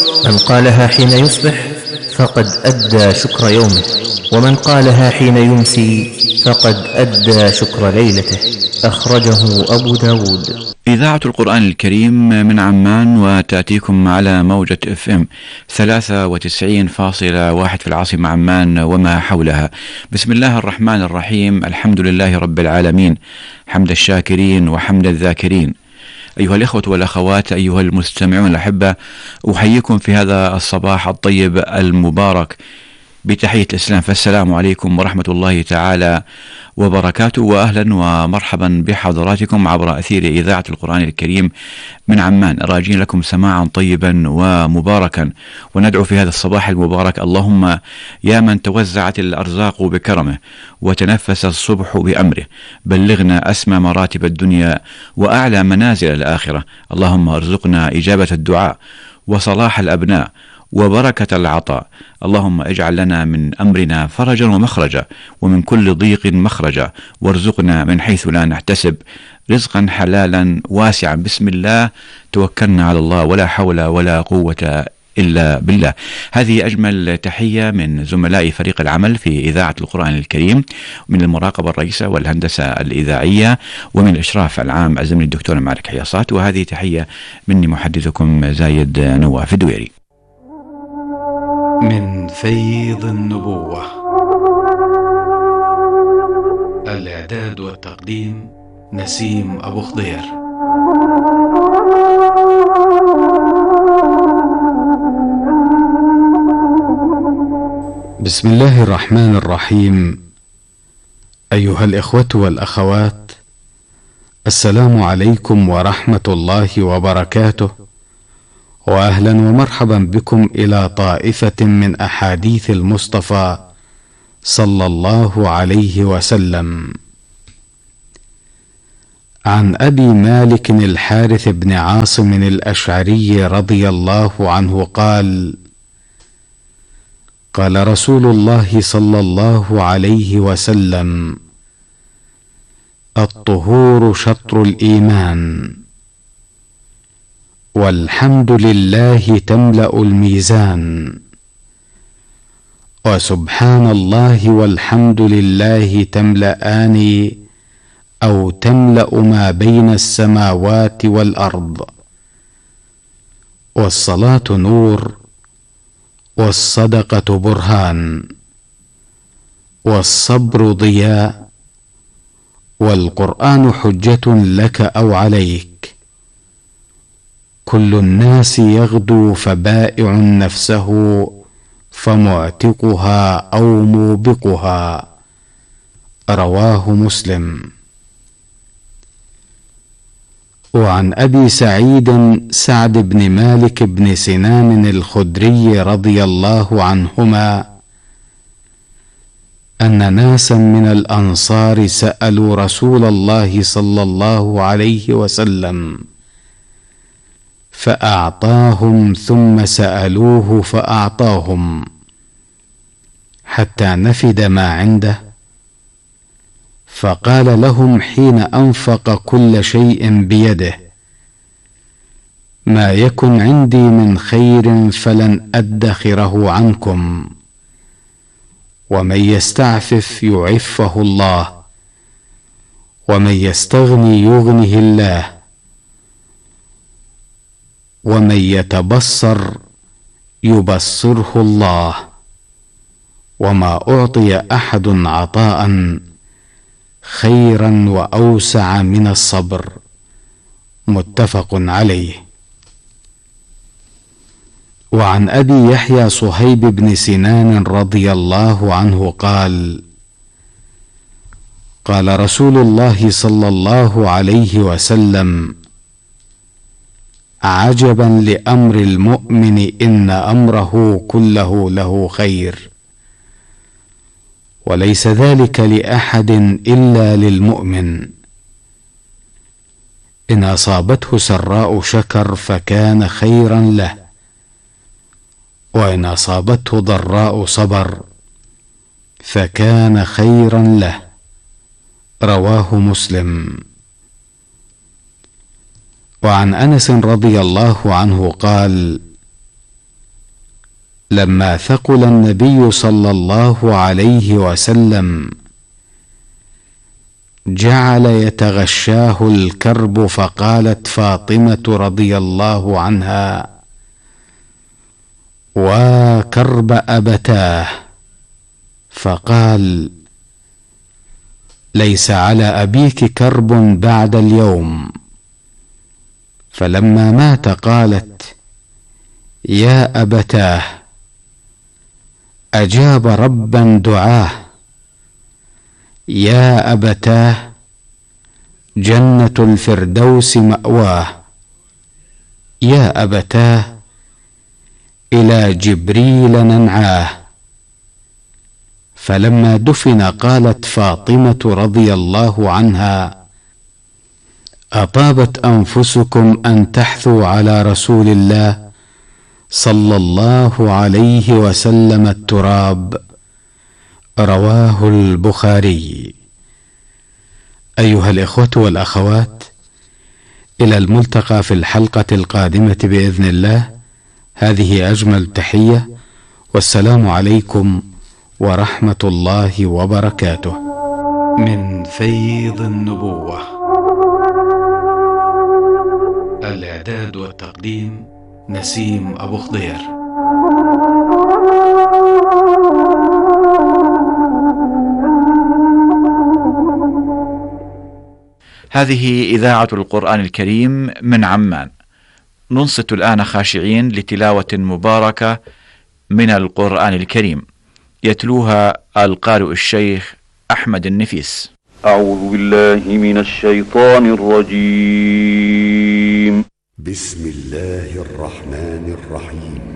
من قالها حين يصبح فقد أدى شكر يومه، ومن قالها حين يمسي فقد أدى شكر ليلته. أخرجه أبو داود. إذاعة القرآن الكريم من عمان، وتأتيكم على موجة FM 93.1 في العاصمة عمان وما حولها. بسم الله الرحمن الرحيم. الحمد لله رب العالمين، حمد الشاكرين وحمد الذاكرين. أيها الإخوة والأخوات، أيها المستمعون الأحبة، أحييكم في هذا الصباح الطيب المبارك بتحية الإسلام، فالسلام عليكم ورحمة الله تعالى وبركاته، وأهلا ومرحبا بحضراتكم عبر أثير إذاعة القرآن الكريم من عمان، راجين لكم سماعا طيبا ومباركا. وندعو في هذا الصباح المبارك: اللهم يا من توزعت الأرزاق بكرمه وتنفس الصبح بأمره، بلغنا أسمى مراتب الدنيا وأعلى منازل الآخرة. اللهم ارزقنا إجابة الدعاء وصلاح الأبناء وبركة العطاء. اللهم اجعل لنا من أمرنا فرجا ومخرجا، ومن كل ضيق مخرجا، وارزقنا من حيث لا نحتسب رزقا حلالا واسعا. بسم الله توكلنا على الله، ولا حول ولا قوة إلا بالله. هذه أجمل تحية من زملاء فريق العمل في إذاعة القرآن الكريم، من المراقبة الرئيسة والهندسة الإذاعية، ومن الإشراف العام الزميل الدكتور مالك حياصات. وهذه تحية مني محدثكم زايد نواف الدويري. من فيض النبوة. الإعداد والتقديم نسيم أبو خضير. بسم الله الرحمن الرحيم. أيها الإخوة والأخوات، السلام عليكم ورحمة الله وبركاته، وأهلا ومرحبا بكم إلى طائفة من أحاديث المصطفى صلى الله عليه وسلم. عن أبي مالك الحارث بن عاصم الأشعري رضي الله عنه قال: قال رسول الله صلى الله عليه وسلم: الطهور شطر الإيمان، والحمد لله تملأ الميزان، وسبحان الله والحمد لله تملأان أو تملأ ما بين السماوات والأرض، والصلاة نور، والصدقة برهان، والصبر ضياء، والقرآن حجة لك أو عليك. كل الناس يغدو فبائع نفسه فمعتقها أو موبقها. رواه مسلم. وعن أبي سعيد سعد بن مالك بن سنان الخدري رضي الله عنهما أن ناسا من الأنصار سألوا رسول الله صلى الله عليه وسلم فأعطاهم، ثم سألوه فأعطاهم، حتى نفد ما عنده، فقال لهم حين أنفق كل شيء بيده: ما يكن عندي من خير فلن أدخره عنكم، ومن يستعفف يعفه الله، ومن يستغني يغنه الله، ومن يتبصر يبصره الله، وما أعطي أحد عطاء خيرا وأوسع من الصبر. متفق عليه. وعن أبي يحيى صهيب بن سنان رضي الله عنه قال: قال رسول الله صلى الله عليه وسلم: عجبا لأمر المؤمن، إن أمره كله له خير، وليس ذلك لأحد إلا للمؤمن. إن أصابته سراء شكر فكان خيرا له، وإن أصابته ضراء صبر فكان خيرا له. رواه مسلم. وعن أنس رضي الله عنه قال: لما ثقل النبي صلى الله عليه وسلم جعل يتغشاه الكرب، فقالت فاطمة رضي الله عنها: وكرب أبتاه. فقال: ليس على أبيك كرب بعد اليوم. فلما مات قالت: يا أبتاه، أجاب ربا دعاه. يا أبتاه، جنة الفردوس مأواه. يا أبتاه، إلى جبريل ننعاه. فلما دفن قالت فاطمة رضي الله عنها: أطابت أنفسكم أن تحثوا على رسول الله صلى الله عليه وسلم التراب. رواه البخاري. أيها الإخوة والأخوات، إلى الملتقى في الحلقة القادمة بإذن الله. هذه أجمل تحية، والسلام عليكم ورحمة الله وبركاته. من فيض النبوة. الإعداد والتقديم نسيم أبو خضير. هذه إذاعة القرآن الكريم من عمان. ننصت الآن خاشعين لتلاوة مباركة من القرآن الكريم، يتلوها القارئ الشيخ أحمد النفيس. أعوذ بالله من الشيطان الرجيم. بسم الله الرحمن الرحيم.